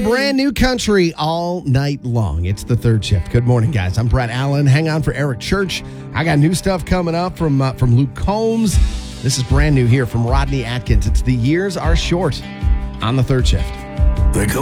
brand new country all night long. It's the third shift. Good morning, guys. I'm Brett Allen. Hang on for Eric Church. I got new stuff coming up from Luke Combs. This is brand new here from Rodney Atkins. It's The Years Are Short on the third shift. They call